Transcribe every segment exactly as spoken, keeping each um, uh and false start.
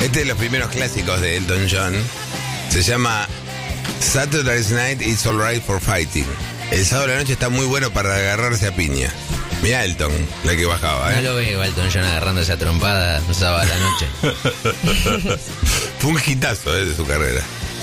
Este es de los primeros clásicos de Elton John. Se llama Saturday Night It's Alright for Fighting. El sábado de la noche está muy bueno para agarrarse a piña. Mirá Elton, la que bajaba, ¿eh? No lo veo Elton John agarrando esa trompada un sábado a la noche. Fue un hitazo, ¿eh? De su carrera.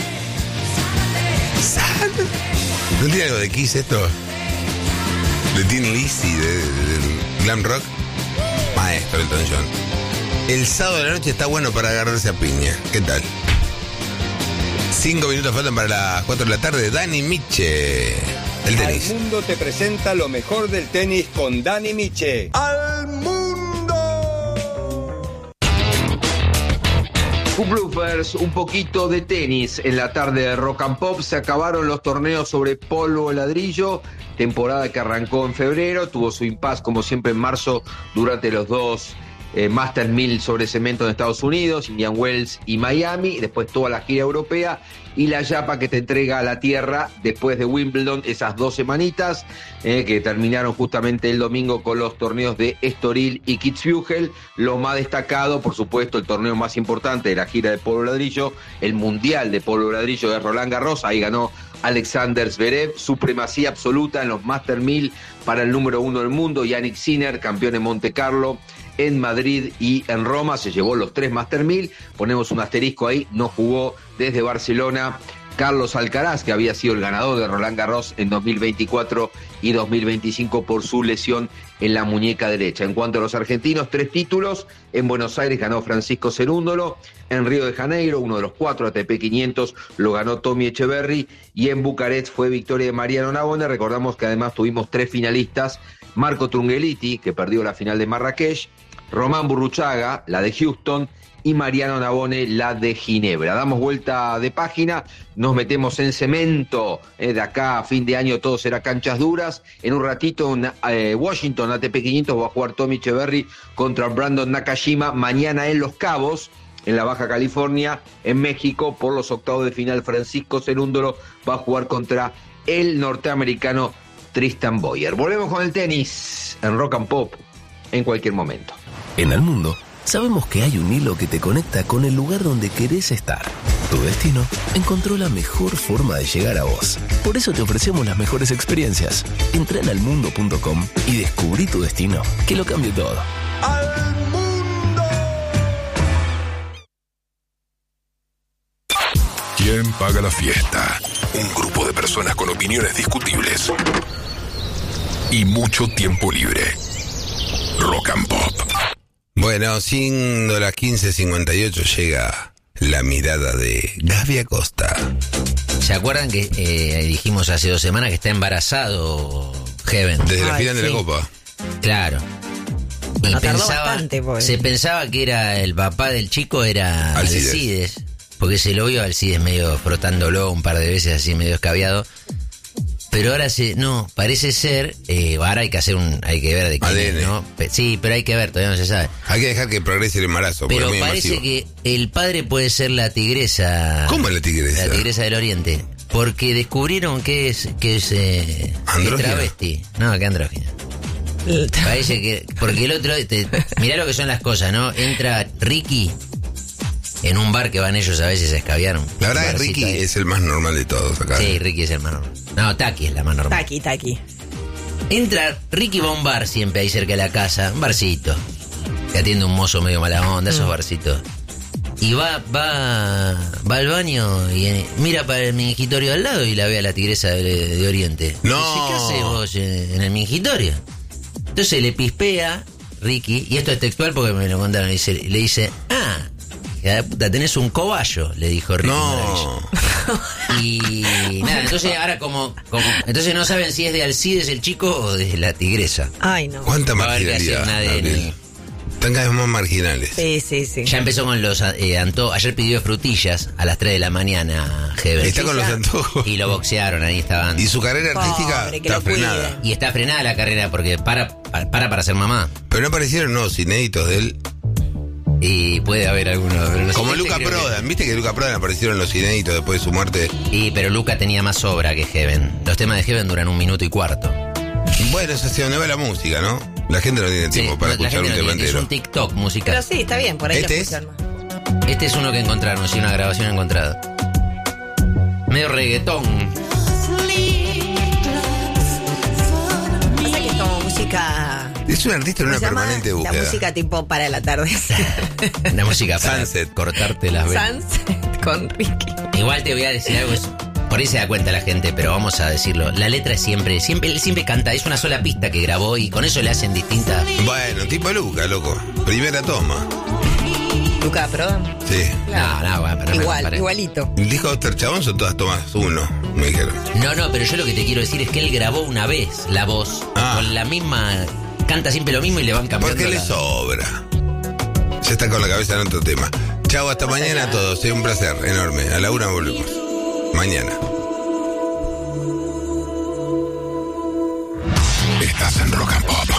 ¿No tiene algo de Kiss esto? De Tin Lizzy, de, de, de glam rock. Maestro Elton John. El sábado de la noche está bueno para agarrarse a piña. ¿Qué tal? Cinco minutos faltan para las cuatro de la tarde. Dani Miche. El tenis. Al Mundo te presenta lo mejor del tenis con Dani Miche. ¡Al Mundo! Bloopers, un poquito de tenis en la tarde de Rock and Pop. Se acabaron los torneos sobre polvo ladrillo, temporada que arrancó en febrero, tuvo su impas como siempre en marzo durante los dos eh, Masters mil sobre cemento en Estados Unidos, Indian Wells y Miami, y después toda la gira europea y la yapa que te entrega a la tierra después de Wimbledon, esas dos semanitas eh, que terminaron justamente el domingo con los torneos de Estoril y Kitzbühel. Lo más destacado, por supuesto, el torneo más importante de la gira de polvo ladrillo, el mundial de polvo ladrillo de Roland Garros. Ahí ganó Alexander Zverev, supremacía absoluta en los Masters mil para el número uno del mundo. Yannick Sinner, campeón en Monte Carlo, en Madrid y en Roma, se llevó los tres Masters mil. Ponemos un asterisco ahí, no jugó desde Barcelona Carlos Alcaraz, que había sido el ganador de Roland Garros en dos mil veinticuatro y dos mil veinticinco por su lesión en la muñeca derecha. En cuanto a los argentinos, tres títulos. En Buenos Aires ganó Francisco Cerúndolo, en Río de Janeiro, uno de los cuatro A T P quinientos, lo ganó Tommy Echeverry, y en Bucarest fue victoria de Mariano Navone. Recordamos que además tuvimos tres finalistas: Marco Trungelliti, que perdió la final de Marrakech, Román Burruchaga, la de Houston, y Mariano Navone, la de Ginebra. Damos vuelta de página, nos metemos en cemento. Eh, de acá a fin de año todo será canchas duras. En un ratito en eh, Washington, A T P quinientos, va a jugar Tommy Echeverry contra Brandon Nakashima. Mañana en Los Cabos, en la Baja California, en México, por los octavos de final, Francisco Cerúndolo va a jugar contra el norteamericano Tristan Boyer. Volvemos con el tenis en Rock and Pop en cualquier momento. En Al Mundo sabemos que hay un hilo que te conecta con el lugar donde querés estar. Tu destino encontró la mejor forma de llegar a vos. Por eso te ofrecemos las mejores experiencias. Entra en almundo punto com y descubrí tu destino, que lo cambie todo. ¡Al Mundo! ¿Quién paga la fiesta? Un grupo de personas con opiniones discutibles y mucho tiempo libre. Rock and Pop. Bueno, siendo las quince cincuenta y ocho llega la mirada de Gaby Acosta. ¿Se acuerdan que eh, dijimos hace dos semanas que está embarazado Heaven? Desde la Ay, final sí. de la Copa. Claro. Y No, tardó bastante, pues. se pensaba que era el papá del chico, era Alcides. Alcides, porque se lo vio a Alcides medio frotándolo un par de veces así medio escabiado. Pero ahora se, no, parece ser, eh, ahora hay que hacer un, hay que ver de quién A D N. es, ¿no? Pe- Sí, pero hay que ver, todavía no se sabe. Hay que dejar que progrese el embarazo. porque Pero es muy parece masivo. que el padre puede ser la tigresa. ¿Cómo es la tigresa? La tigresa del Oriente. Porque descubrieron que es, que es, eh, ¿Andrógina? es travesti. No, que andrógina. Parece que, porque el otro, te, mirá lo que son las cosas, ¿no? Entra Ricky en un bar que van ellos a veces a escabiar. un La verdad que barcito Ricky ahí. es el más normal de todos acá. Sí, Ricky es el más normal. No, Taki es la más normal. Taqui, taqui. Entra, Ricky va a un bar siempre ahí cerca de la casa, un barcito, que atiende un mozo medio mala onda, esos barcitos. Y va, va, va al baño y eh, mira para el mingitorio al lado y la ve a la tigresa de, de Oriente. No. Dice, ¿qué haces vos en, en el mingitorio? Entonces le pispea Ricky, y esto es textual porque me lo contaron, le dice, le dice ah, hija de puta, tenés un cobayo, le dijo Ricky. No. Y nada, entonces ahora como, como entonces no saben si es de Alcides el chico o de la tigresa. Ay, no. ¿Cuánta Va a haber que hacer marginalidad? un A D N. Gabriel? Están cada vez más marginales. Sí, sí, sí. Ya empezó con los eh, antojos. Ayer pidió frutillas a las tres de la mañana, Heber. Está con los antojos. Y lo boxearon, ahí estaban. Y su carrera artística Pobre, que está lo cuiden. frenada. Y está frenada la carrera porque para para para ser mamá. Pero no aparecieron nuevos inéditos de él. Y puede haber algunos. Pero no sé, Como este Luca creo que- Prodan. ¿Viste que Luca Prodan aparecieron los inéditos después de su muerte? Y pero Luca tenía más obra que Heaven. Los temas de Heaven duran un minuto y cuarto. Bueno, es hacia donde va la música, ¿no? La gente no tiene tiempo Sí, para la escuchar gente un no tema tiene- es entero. un TikTok musical. Pero sí, está bien, por ahí ¿Este lo es? escuchan más. Este es uno que encontraron, sí, una grabación encontrada. Medio reggaetón. Pasa que es como música... Es un artista en una ¿cómo se llama? permanente búsqueda. La música tipo para el atardecer. Una música para Sunset. cortarte las venas. Sunset con Ricky. Igual te voy a decir algo, es- por ahí se da cuenta la gente, pero vamos a decirlo. La letra es siempre, siempre, él siempre canta, es una sola pista que grabó y con eso le hacen distintas. Bueno, tipo Luca, loco. Primera toma. Luca Prodan. Sí. No, no, bueno, pero no me Igual, compare. igualito. El disco de Doctor Chabón son todas tomas uno, me dijeron. No, no, pero yo lo que te quiero decir es que él grabó una vez la voz, Ah. con la misma, canta siempre lo mismo y le van cambiando. Porque le la- sobra. Ya está con la cabeza en otro tema. Chau, hasta mañana a todos. Es un placer enorme. A la una volvemos. Mañana. Estás en Rock and Pop.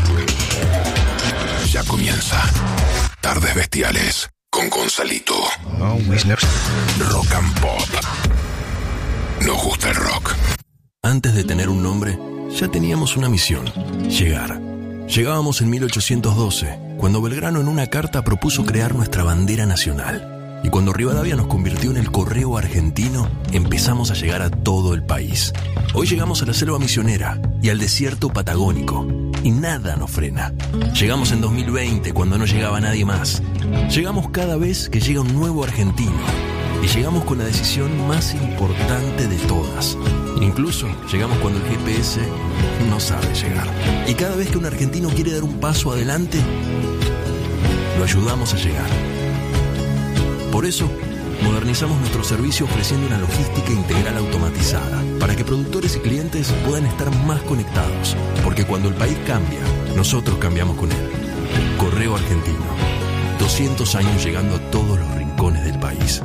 Ya comienza Tardes Bestiales con Gonzalito. Rock and Pop. Nos gusta el rock. Antes de tener un nombre, ya teníamos una misión: llegar. Llegábamos en mil ochocientos doce, cuando Belgrano en una carta propuso crear nuestra bandera nacional. Y cuando Rivadavia nos convirtió en el correo argentino, empezamos a llegar a todo el país. Hoy llegamos a la selva misionera y al desierto patagónico, y nada nos frena. Llegamos en dos mil veinte, cuando no llegaba nadie más. Llegamos cada vez que llega un nuevo argentino. Y llegamos con la decisión más importante de todas. Incluso llegamos cuando el G P S no sabe llegar. Y cada vez que un argentino quiere dar un paso adelante, lo ayudamos a llegar. Por eso, modernizamos nuestro servicio ofreciendo una logística integral automatizada para que productores y clientes puedan estar más conectados. Porque cuando el país cambia, nosotros cambiamos con él. Correo Argentino. doscientos años llegando a todos los rincones del país.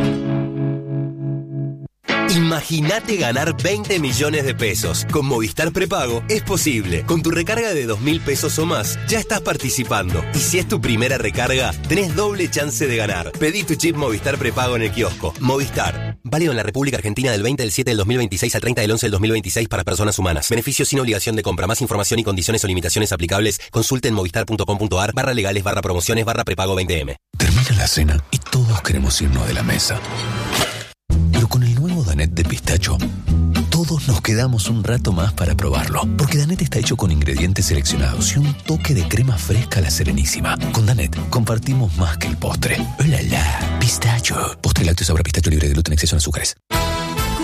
Imagínate ganar veinte millones de pesos. Con Movistar Prepago es posible. Con tu recarga de dos mil pesos o más, ya estás participando. Y si es tu primera recarga, tenés doble chance de ganar. Pedí tu chip Movistar Prepago en el kiosco. Movistar. Válido en la República Argentina del veinte del siete del dos mil veintiséis al treinta del once del dos mil veintiséis para personas humanas. Beneficios sin obligación de compra. Más información y condiciones o limitaciones aplicables. Consulte en movistar.com.ar barra legales barra promociones barra prepago veinte eme. Termina la cena y todos queremos irnos de la mesa. Pero con el nuevo Danette de pistacho, todos nos quedamos un rato más para probarlo. Porque Danette está hecho con ingredientes seleccionados y un toque de crema fresca a la Serenísima. Con Danette compartimos más que el postre. ¡Oh, la, la! Pistacho. Postre lácteo sabor a pistacho libre de gluten, exceso en azúcares.